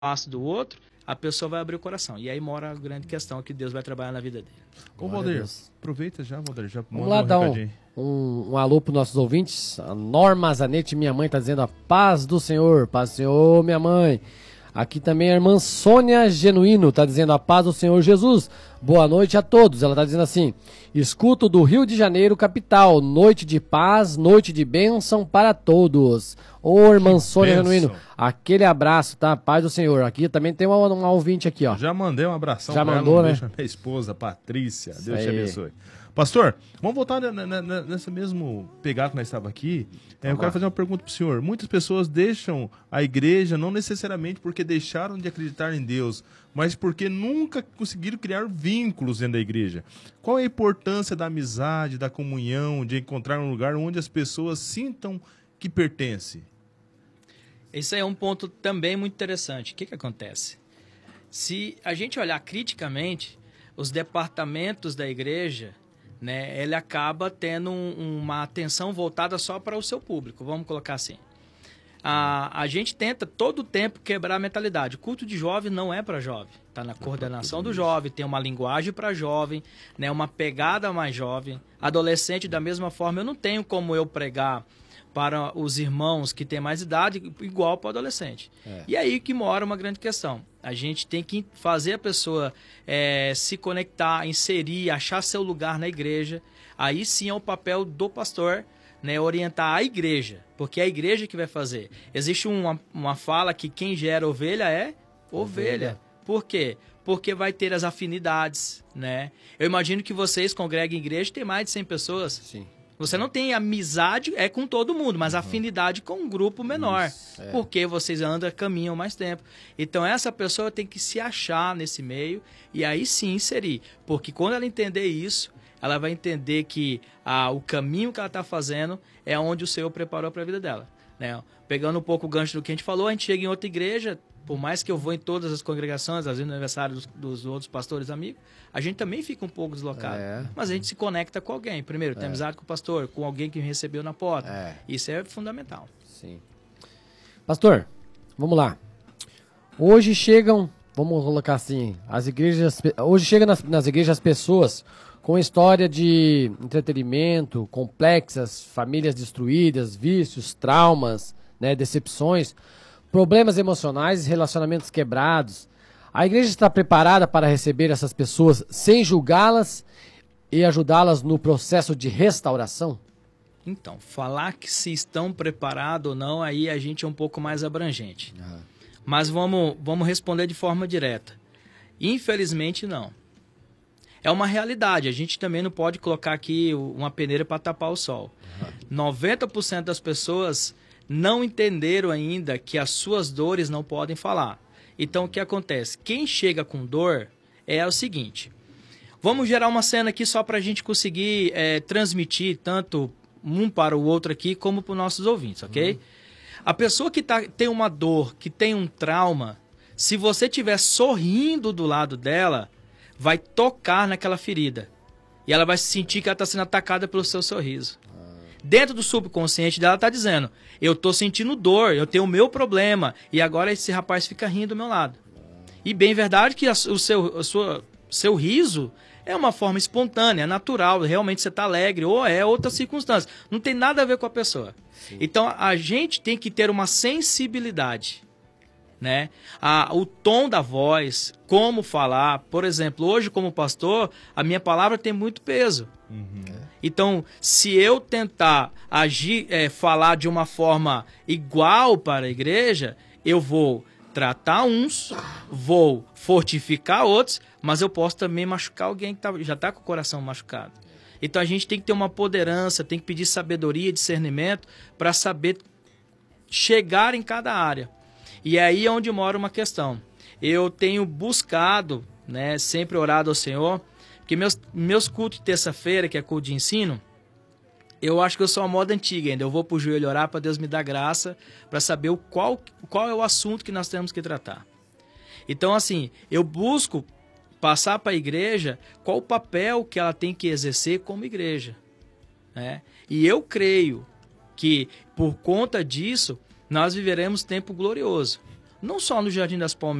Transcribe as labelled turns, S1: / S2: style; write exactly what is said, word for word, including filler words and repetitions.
S1: passo do outro, a pessoa vai abrir o coração. E aí mora a grande questão que Deus vai trabalhar na vida dele.
S2: Ô, Valdir, aproveita já, Valdir, já
S3: Vamos lá
S2: um
S3: dar
S2: recadinho.
S3: um, um, um alô para os nossos ouvintes. A Norma Zanetti, minha mãe, está dizendo a paz do Senhor. Paz do Senhor, minha mãe. Aqui também a irmã Sônia Genuíno está dizendo a paz do Senhor Jesus. Boa noite a todos. Ela está dizendo assim: escuto do Rio de Janeiro, capital. Noite de paz, noite de bênção para todos. Ô, irmã
S2: Que
S3: Sônia
S2: bênção.
S3: Genuíno, aquele abraço, tá? Paz do Senhor. Aqui também tem uma, uma ouvinte aqui, ó.
S2: Já mandei um abração
S3: Já
S2: pra
S3: mandou,
S2: ela, um
S3: né?
S2: beijo pra minha esposa, Patrícia.
S3: Isso
S2: Deus te
S3: aí.
S2: abençoe. Pastor, vamos voltar n- n- n- nessa mesmo pegada que nós estávamos aqui. É, eu
S3: lá.
S2: quero fazer uma pergunta pro senhor. Muitas pessoas deixam a igreja não necessariamente porque deixaram de acreditar em Deus, mas porque nunca conseguiram criar vínculos dentro da igreja. Qual é a importância da amizade, da comunhão, de encontrar um lugar onde as pessoas sintam que pertencem?
S1: Esse é um ponto também muito interessante. O que, que acontece? Se a gente olhar criticamente, os departamentos da igreja, né, ele acaba tendo um- uma atenção voltada só para o seu público, vamos colocar assim. A, a gente tenta todo o tempo quebrar a mentalidade. O culto de jovem não é para jovem. Está na coordenação do jovem, tem uma linguagem para jovem, né, uma pegada mais jovem. Adolescente, da mesma forma, eu não tenho como eu pregar para os irmãos que têm mais idade igual para o adolescente.
S3: É.
S1: E aí que mora uma grande questão. A gente tem que fazer a pessoa é, se conectar, inserir, achar seu lugar na igreja. Aí sim é o papel do pastor, né, orientar a igreja, porque é a igreja que vai fazer. Existe uma, uma fala que quem gera ovelha é ovelha.
S3: Ovelha.
S1: Por quê? Porque vai ter as afinidades, né? Eu imagino que vocês congregam em igreja e tem mais de cem pessoas.
S3: Sim.
S1: Você não tem amizade, é com todo mundo, mas afinidade com um grupo menor.
S3: Isso, é.
S1: Porque vocês andam, caminham mais tempo. Então, essa pessoa tem que se achar nesse meio e aí sim inserir. Porque quando ela entender isso, ela vai entender que ah, o caminho que ela está fazendo é onde o Senhor preparou para a vida dela. Né? Pegando um pouco o gancho do que a gente falou, a gente chega em outra igreja, por mais que eu vou em todas as congregações, às vezes no aniversário dos, dos outros pastores amigos, a gente também fica um pouco deslocado.
S3: É.
S1: Mas a gente se conecta com alguém. Primeiro, tem amizade com o pastor, com alguém que me recebeu na porta.
S3: É.
S1: Isso é fundamental.
S3: Sim. Pastor, vamos lá. Hoje chegam, vamos colocar assim, as igrejas, hoje chegam nas, nas igrejas pessoas com história de entretenimento, complexas, famílias destruídas, vícios, traumas, né, decepções, problemas emocionais, relacionamentos quebrados. A igreja está preparada para receber essas pessoas sem julgá-las e ajudá-las no processo de restauração?
S1: Então, falar que se estão preparados ou não, aí a gente é um pouco mais abrangente. Mas vamos, vamos responder de forma direta. Infelizmente, não. É uma realidade. A gente também não pode colocar aqui uma peneira para tapar o sol. noventa por cento das pessoas não entenderam ainda que as suas dores não podem falar. Então, o que acontece? Quem chega com dor é o seguinte. Vamos gerar uma cena aqui só para a gente conseguir é, transmitir tanto um para o outro aqui como para os nossos ouvintes, ok? Uhum. A pessoa que tá, tem uma dor, que tem um trauma, se você estiver sorrindo do lado dela, vai tocar naquela ferida. E ela vai sentir que ela está sendo atacada pelo seu sorriso. Dentro do subconsciente dela está dizendo, eu estou sentindo dor, eu tenho o meu problema, e agora esse rapaz fica rindo do meu lado. E bem verdade que a, o seu, a sua, seu riso é uma forma espontânea, natural, realmente você está alegre, ou é outra circunstância. Não tem nada a ver com a pessoa. Sim. Então a gente tem que ter uma sensibilidade. Né? A, o tom da voz, como falar. Por exemplo, hoje como pastor, a minha palavra tem muito peso. Uhum. Então, se eu tentar agir, é, falar de uma forma igual para a igreja, eu vou tratar uns, vou fortificar outros, mas eu posso também machucar alguém que tá, já está com o coração machucado. Então a gente tem que ter uma poderância, tem que pedir sabedoria, discernimento para saber chegar em cada área. E aí é onde mora uma questão. Eu tenho buscado, né, sempre orado ao Senhor, porque meus, meus cultos de terça-feira, que é culto de ensino, eu acho que eu sou a moda antiga ainda. Eu vou pro joelho orar para Deus me dar graça, para saber o qual, qual é o assunto que nós temos que tratar. Então, assim, eu busco passar para a igreja qual o papel que ela tem que exercer como igreja. Né? E eu creio que, por conta disso, nós viveremos tempo glorioso. não só no Jardim das Palmeiras,